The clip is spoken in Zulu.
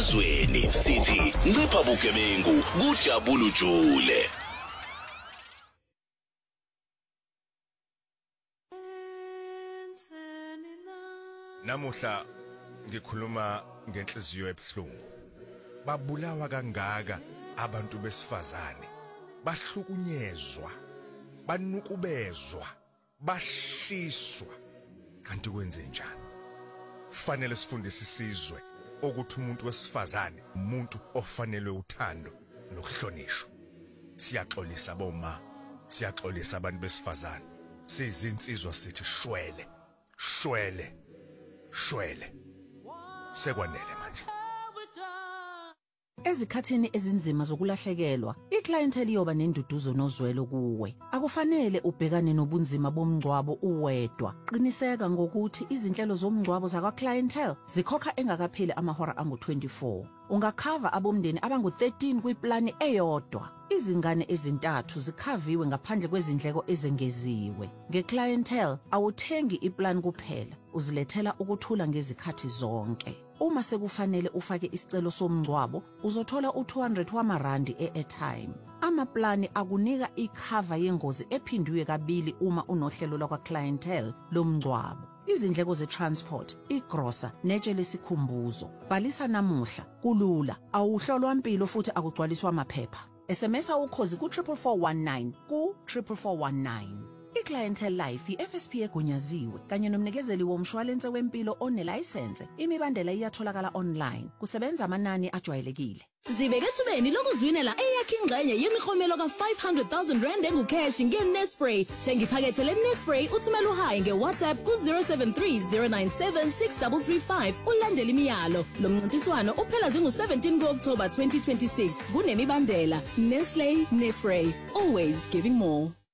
emsakazweni sithi ncipha bugebengu kujabula ujule. Namuhla ngikhuluma ngenhliziyo ebuhlungu. Babulawa kangaka abantu besifazane. Bahlukunyezwa, banukubezwa, bashiswa. Kanti kwenze njani? Kufanele sifundise isizwe ukuthi umuntu wesifazane umuntu ofanelwe uthando nokuhlonishwa. Siyaxolisa boma, siyaxolisa abantu besifazane. Sizinsizwa sithi shwele, shwele, shwele. Sekwanele manje. Ezikhathini ezinzima zokulahlekelwa, iclientele iyoba nenduduzo nozwelo kuwe. Akufanele ubhekane nobunzima bomngcwabo uwedwa. Qiniseka ngokuthi izinhlelo zomngcwabo zakwa-clientele zikhokha engakapheli amahora angu-24. Ungakhava abomndeni abangu-13 kwiplani eyodwa. Izingane ezintathu zikhaviwe ngaphandle kwezindleko ezengeziwe. Nge-clientele awuthengi iplan kuphela, uzilethela ukuthula ngezikhathi zonke. Uma sekufanele ufake isicelo somngcwabo, uzothola u200 wamarandi e-airtime. Amaplani akunika ikhava yengozi ephindwe kabili uma unohlelo lakwa-clientele lomngcwabo. Izindleko ze-transport, igrosa, netshe lesikhumbuzo. Bhalisa namuhla, kulula, awuhlolwa impilo futhi akugcwaliswa amaphepha. SMSa ukhozi ku-44419 ku-44419. I-Clientele Life i-FSP egunyaziwe kanye nomnikezeli womshwalense wempilo onelayisense. Imibandela iyatholakala online. Kusebenza amanani ajwayelekile. Zibekethubeni lokuzwinela eyakhe ingxenye yemihomelo ka500,000 rand engucash ngeNespray. Thenga iphakethe leNespray uthumela uhayi ngeWhatsApp ku0730976335 ulandele imiyalo. Lo mncintiswano uphela zingu-17 kuOkthoba 2026. Kunemibandela. Nestlé Nespray, always giving more.